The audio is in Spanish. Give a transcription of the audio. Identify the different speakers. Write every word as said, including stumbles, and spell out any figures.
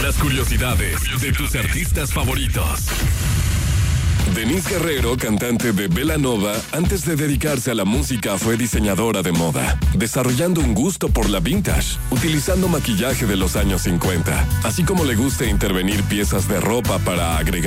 Speaker 1: Las curiosidades de tus artistas favoritos. Denise Guerrero, cantante de Belanova, antes de dedicarse a la música fue diseñadora de moda, desarrollando un gusto por la vintage, utilizando maquillaje de los años cincuenta, así como le gusta intervenir piezas de ropa para agregar